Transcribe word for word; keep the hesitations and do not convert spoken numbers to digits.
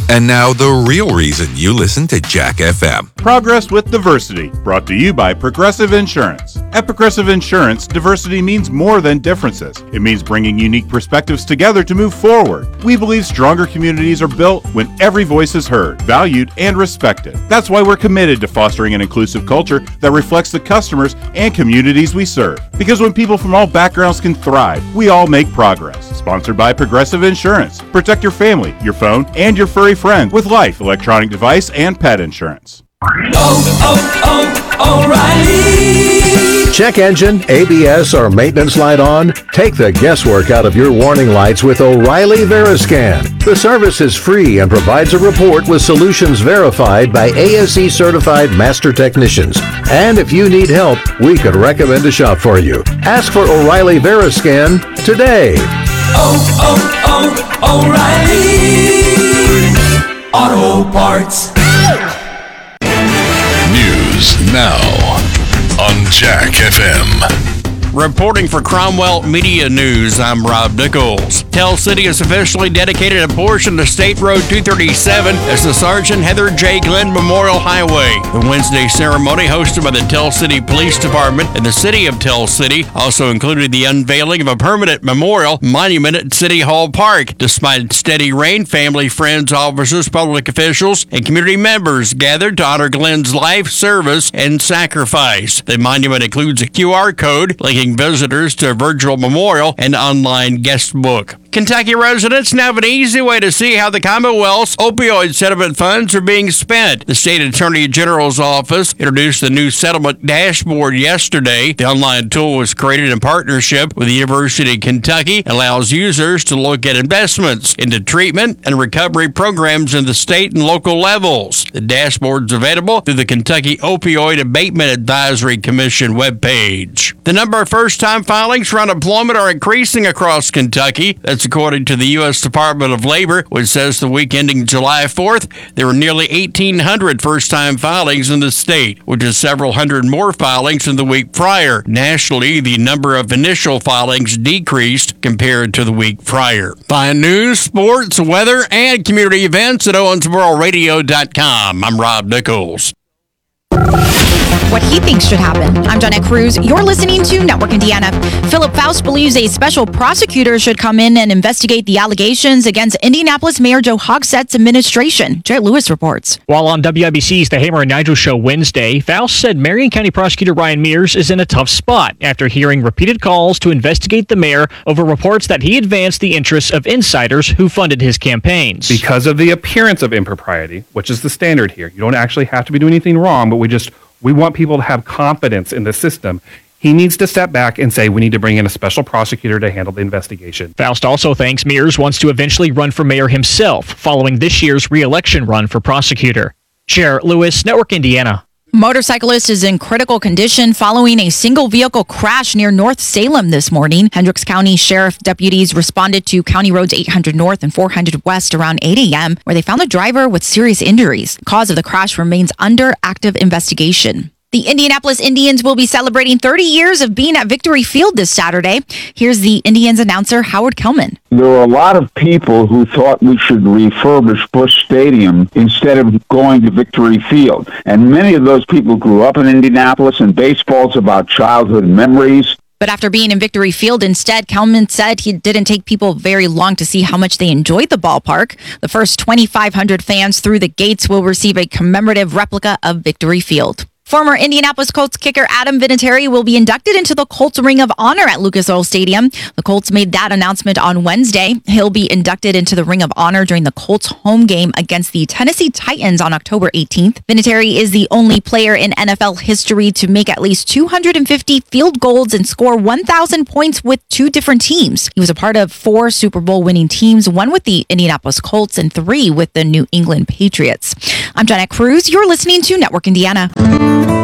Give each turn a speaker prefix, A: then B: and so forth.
A: And now the real reason you listen to Jack F M.
B: Progress with Diversity, brought to you by Progressive Insurance. At Progressive Insurance, diversity means more than differences. It means bringing unique perspectives together to move forward. We believe stronger communities are built when every voice is heard, valued, and respected. That's why we're committed to fostering an inclusive culture that reflects the customers and communities we serve. Because when people from all backgrounds can thrive, we all make progress. Sponsored by Progressive Insurance. Protect your family, your phone, and your furry friend with Life, electronic device, and pet insurance.
C: Oh, oh, oh, O'Reilly!
D: Check engine, A B S, or maintenance light on? Take the guesswork out of your warning lights with O'Reilly Veriscan. The service is free and provides a report with solutions verified by A S E certified master technicians. And if you need help, we could recommend a shop for you. Ask for O'Reilly Veriscan today.
C: Oh, oh, oh, O'Reilly Auto Parts.
E: News now on Jack F M.
F: Reporting for Cromwell Media News, I'm Rob Nichols. Tell City has officially dedicated a portion of State Road two thirty-seven as the Sergeant Heather J. Glenn Memorial Highway. The Wednesday ceremony, hosted by the Tell City Police Department and the City of Tell City, also included the unveiling of a permanent memorial monument at City Hall Park. Despite steady rain, family, friends, officers, public officials, and community members gathered to honor Glenn's life, service, and sacrifice. The monument includes a Q R code linking visitors to a virtual memorial and online guest book. Kentucky residents now have an easy way to see how the Commonwealth's opioid settlement funds are being spent. The State Attorney General's office introduced the new settlement dashboard yesterday. The online tool was created in partnership with the University of Kentucky and allows users to look at investments into treatment and recovery programs in the state and local levels. The dashboard is available through the Kentucky Opioid Abatement Advisory Commission webpage. The number of first-time filings for unemployment are increasing across Kentucky. That's according to the U S Department of Labor, which says the week ending July fourth, there were nearly eighteen hundred first-time filings in the state, which is several hundred more filings than the week prior. Nationally, the number of initial filings decreased compared to the week prior. Find news, sports, weather, and community events at owensboro radio dot com. I'm Rob Nichols.
G: What he thinks should happen. I'm Johnette Cruz. You're listening to Network Indiana. Philip Faust believes a special prosecutor should come in and investigate the allegations against Indianapolis Mayor Joe Hogsett's administration. Jarrett Lewis reports.
H: While on W I B C's The Hammer and Nigel show Wednesday, Faust said Marion County Prosecutor Ryan Mears is in a tough spot after hearing repeated calls to investigate the mayor over reports that he advanced the interests of insiders who funded his campaigns.
I: Because of the appearance of impropriety, which is the standard here. You don't actually have to be doing anything wrong, but we just We want people to have confidence in the system. He needs to step back and say we need to bring in a special prosecutor to handle the investigation.
H: Faust also thinks Mears wants to eventually run for mayor himself following this year's re-election run for prosecutor. Jarrett Lewis, Network Indiana.
G: Motorcyclist is in critical condition following a single vehicle crash near North Salem this morning. Hendricks County Sheriff deputies responded to County Roads eight hundred North and four hundred West around eight a.m., where they found the driver with serious injuries. The cause of the crash remains under active investigation. The Indianapolis Indians will be celebrating thirty years of being at Victory Field this Saturday. Here's the Indians announcer, Howard Kellman.
J: There were a lot of people who thought we should refurbish Busch Stadium instead of going to Victory Field. And many of those people grew up in Indianapolis, and baseball's about childhood memories.
G: But after being in Victory Field instead, Kellman said he didn't take people very long to see how much they enjoyed the ballpark. The first twenty-five hundred fans through the gates will receive a commemorative replica of Victory Field. Former Indianapolis Colts kicker Adam Vinatieri will be inducted into the Colts Ring of Honor at Lucas Oil Stadium. The Colts made that announcement on Wednesday. He'll be inducted into the Ring of Honor during the Colts home game against the Tennessee Titans on October eighteenth. Vinatieri is the only player in N F L history to make at least two hundred fifty field goals and score one thousand points with two different teams. He was a part of four Super Bowl winning teams, one with the Indianapolis Colts and three with the New England Patriots. I'm Johnette Cruz. You're listening to Network Indiana.